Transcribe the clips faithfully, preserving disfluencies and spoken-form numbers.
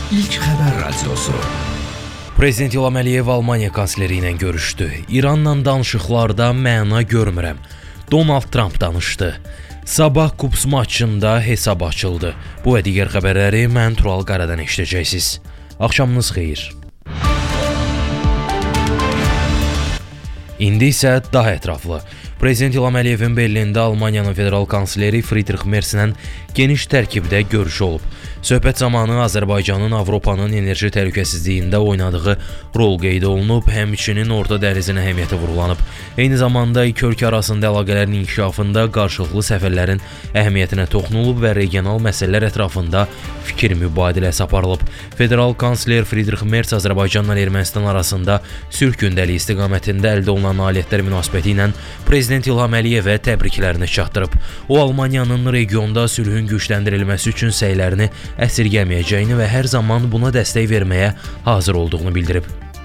İlk Xəbər Radiosu. Prezident İlham Əliyev Almaniya kansleri ilə görüşdü. İranla danışıqlarda məna görmürəm. Donald Trump danışdı. Sabah Kups maçında hesab açıldı. Bu və digər xəbərləri mən Tural Qaradan eşidəcəksiniz. Axşamınız xeyir. İndi isə daha ətraflı. Prezident İlham Əliyevin Berlində Almaniyanın federal kansleri Friedrich Merzlə geniş tərkibdə görüşü olub. Söhbət zamanı Azərbaycanın Avropanın enerji təhlükəsizliyində oynadığı rol qeyd olunub, həmçinin orta dənizin əhəmiyyəti vurğulanıb. Eyni zamanda iki ölkə arasında əlaqələrin inkişafında qarşılıqlı səfərlərin əhəmiyyətinə toxunulub və regional məsələlər ətrafında fikir mübadiləsi aparılıb. Federal kansler Friedrich Merz Azərbaycanla Ermənistan arasında sülh gündəliyi istiqamətində əldə olunan nailiyyətlər münasibəti ilə Prezident İlham Əliyevə təbriklərini çatdırıb. O, Almaniyanın regionda sülhün gücləndirilməsi üçün səylərini əsirgəməyəcəyini və hər zaman buna dəstək verməyə hazır olduğunu bildirib.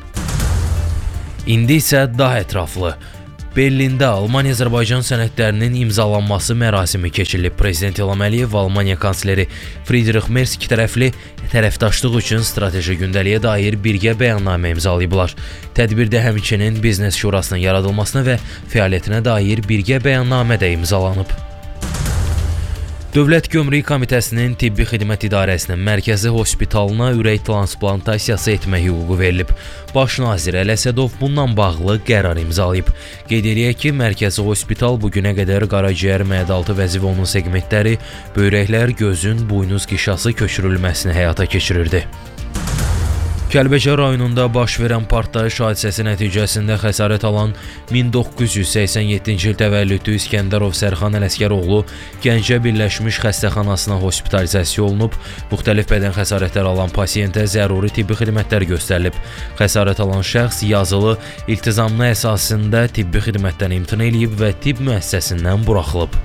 İndi isə daha ətraflı. Berlində Almaniya-Azərbaycan sənədlərinin imzalanması mərasimi keçirilib. Prezident İlham Əliyev və Almaniya kansleri Friedrich Merz iki tərəfli tərəfdaşlıq üçün strateji gündəliyə dair birgə bəyannamə imzalayıblar. Tədbirdə həmçinin biznes şurasının yaradılmasına və fəaliyyətinə dair birgə bəyannamə də imzalanıb. Dövlət Gömrük Komitəsinin Tibbi Xidmət İdarəsinin Mərkəzi Hospitalına ürək transplantasiyası etmək hüququ verilib. Baş nazir Əli Əsədov bundan bağlı qərar imzalayıb. Qeyd edək ki, Mərkəzi Hospital bugünə qədər qaraciyər, məədaltı və zivonun seqmentləri, böyrəklər, gözün, buynuz qişası köçürülməsini həyata keçirirdi. Kəlbəcər rayonunda baş verən partlayış hadisəsi nəticəsində xəsarət alan min doqquz yüz səksən yeddinci il təvəllüdlü İskəndərov Sərxan Ələsgəroğlu Gəncə Birləşmiş Xəstəxanasına hospitalizasiya olunub. Müxtəlif bədən xəsarətləri alan pasiyentə zəruri tibbi xidmətlər göstərilib. Xəsarət alan şəxs yazılı iltizamına əsasında tibbi xidmətdən imtina edib və tibb müəssisəsindən buraxılıb.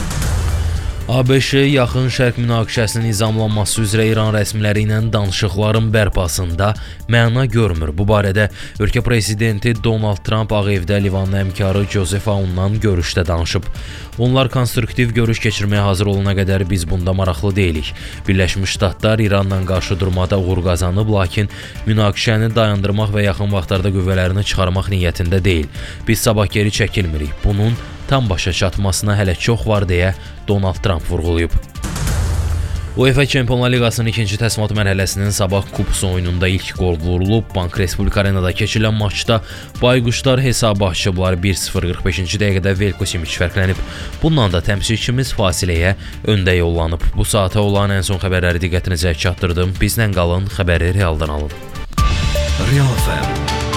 ABŞ yaxın şərq münaqişəsinin nizamlanması üzrə İran rəsmiləri ilə danışıqların bərpasında məna görmür. Bu barədə ölkə prezidenti Donald Trump Ağ Evdə Livanlı həmkarı Joseph Aoun'la görüşdə danışıb. Onlar konstruktiv görüş keçirməyə hazır olana qədər biz bunda maraqlı deyilik. Birləşmiş Ştatlar İranla qarşı durmada uğur qazanıb, lakin münaqişəni dayandırmaq və yaxın vaxtlarda qüvvələrini çıxarmaq niyyətində deyil. Biz sabah geri çəkilmirik. Bunun tam başa çatmasına hələ çox var deyə Donald Trump vurğulayıb. UEFA Çempionlar Liqasının ikinci təslimat mərhələsinin sabah Kups oyununda ilk qol vurulub. Bank Respublika Arenada keçirilən maçda Bayquşlar hesabı açıblar. bir sıfır qırx beşinci dəqiqədə Velko Simic fərqlənib. Bundan da təmsilçimiz fasiləyə öndə yollanıb. Bu saata olan ən son xəbərləri diqqətinizə çatdırdım. Bizlə qalın, xəbəri realdan alın. Real F M